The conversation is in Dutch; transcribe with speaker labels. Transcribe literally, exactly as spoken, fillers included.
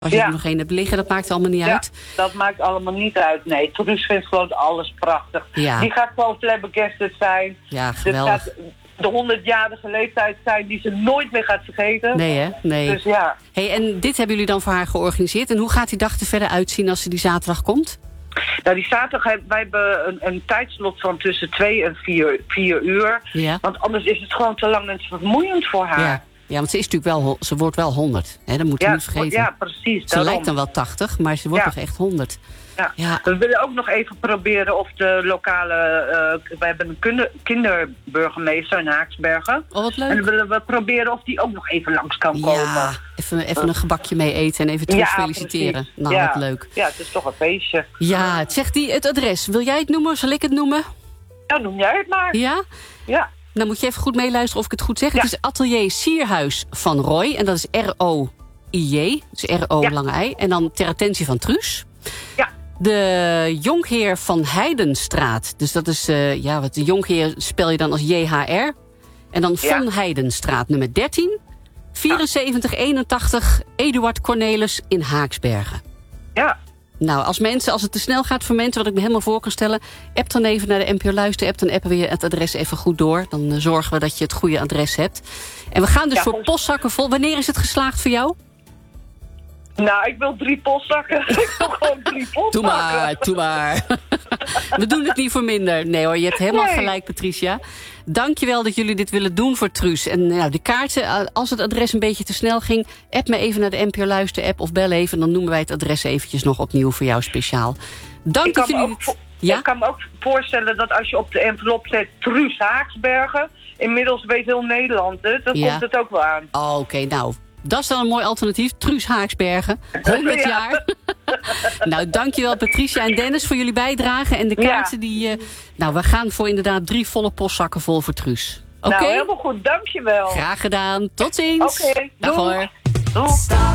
Speaker 1: Als je
Speaker 2: Ja.
Speaker 1: er nog één hebt liggen, dat maakt allemaal niet
Speaker 2: Ja,
Speaker 1: uit.
Speaker 2: dat maakt allemaal niet uit. Nee, Truus vindt gewoon alles prachtig.
Speaker 1: Ja.
Speaker 2: Die gaat gewoon flabbergasted zijn.
Speaker 1: Ja,
Speaker 2: Dit
Speaker 1: geweldig.
Speaker 2: gaat de honderdjarige leeftijd zijn die ze nooit meer gaat vergeten.
Speaker 1: Nee, hè? Nee.
Speaker 2: Dus ja.
Speaker 1: Hey, en dit hebben jullie dan voor haar georganiseerd. En hoe gaat die dag er verder uitzien als ze die zaterdag komt?
Speaker 2: Nou, die zaterdag, hebben- wij hebben een, een tijdslot van tussen twee en vier, vier uur.
Speaker 1: Ja.
Speaker 2: Want anders is het gewoon te lang en te vermoeiend voor haar.
Speaker 1: Ja. Ja, want ze is natuurlijk wel, ho- ze wordt wel honderd. Hè? Dat moet je
Speaker 2: ja,
Speaker 1: niet vergeten.
Speaker 2: ja, precies.
Speaker 1: Ze
Speaker 2: daarom.
Speaker 1: lijkt dan wel tachtig, maar ze wordt
Speaker 2: Ja.
Speaker 1: nog echt honderd.
Speaker 2: Ja.
Speaker 1: Ja.
Speaker 2: We willen ook nog even proberen of de lokale... eh, we hebben een kinder, kinderburgemeester in Haaksbergen.
Speaker 1: Oh, wat
Speaker 2: En dan
Speaker 1: leuk.
Speaker 2: willen we proberen of die ook nog even langs kan komen.
Speaker 1: Ja, even, even een gebakje mee eten en even terug feliciteren.
Speaker 2: precies.
Speaker 1: Nou,
Speaker 2: ja.
Speaker 1: wat leuk.
Speaker 2: Ja, het is toch een feestje.
Speaker 1: Ja, het zegt die het adres. Wil jij het noemen? Zal ik het noemen?
Speaker 2: Nou, noem jij het maar.
Speaker 1: Ja?
Speaker 2: Ja.
Speaker 1: Dan moet je even goed meeluisteren of ik het goed zeg.
Speaker 2: Ja.
Speaker 1: Het is Atelier Sierhuis van Roy. En dat is R O I J. Dus R O
Speaker 2: Ja.
Speaker 1: lange I. En dan ter attentie van Truus.
Speaker 2: Ja.
Speaker 1: De Jonkheer van Heidenstraat. Dus dat is, uh, ja, wat de Jonkheer spel je dan als J H R. En dan
Speaker 2: Ja.
Speaker 1: Van Heidenstraat, nummer dertien. vierenzeventig eenentachtig Eduard Cornelis in Haaksbergen.
Speaker 2: Ja.
Speaker 1: Nou, als mensen, als het te snel gaat voor mensen, wat ik me helemaal voor kan stellen, app dan even naar de N P O Luister-app, dan appen we je het adres even goed door. Dan uh, zorgen we dat je het goede adres hebt. En we gaan dus
Speaker 2: Ja,
Speaker 1: voor
Speaker 2: goed.
Speaker 1: postzakken vol. Wanneer is het geslaagd voor jou?
Speaker 2: Nou, ik wil drie postzakken. Ik wil gewoon drie postzakken.
Speaker 1: Doe maar, doe maar. We doen het niet voor minder. Nee hoor, je hebt helemaal
Speaker 2: Nee.
Speaker 1: gelijk, Patricia. Dankjewel dat jullie dit willen doen voor Truus. En nou, de kaarten, uh, als het adres een beetje te snel ging, app me even naar de N P O Luister-app of bel even. Dan noemen wij het adres eventjes nog opnieuw voor jou speciaal. Dank
Speaker 2: Ik
Speaker 1: dat
Speaker 2: kan, me
Speaker 1: jullie
Speaker 2: ook,
Speaker 1: dit...
Speaker 2: vo-
Speaker 1: Ja?
Speaker 2: ik kan me ook voorstellen dat als je op de envelop zet Truus Haaksbergen, inmiddels weet heel Nederland het, dan
Speaker 1: Ja.
Speaker 2: komt het ook wel aan.
Speaker 1: Oh, oké, nou, dat is dan een mooi alternatief. Truus Haaksbergen, honderd
Speaker 2: Ja.
Speaker 1: jaar. Nou, dankjewel Patricia en Dennis voor jullie bijdrage. En de kaarten die... Uh, nou, we gaan voor inderdaad drie volle postzakken vol voor Truus. Oké?
Speaker 2: Nou, helemaal goed, dankjewel.
Speaker 1: Graag gedaan. Tot ziens.
Speaker 2: Oké,
Speaker 1: Dag
Speaker 2: doei.
Speaker 1: hoor.
Speaker 2: Doei.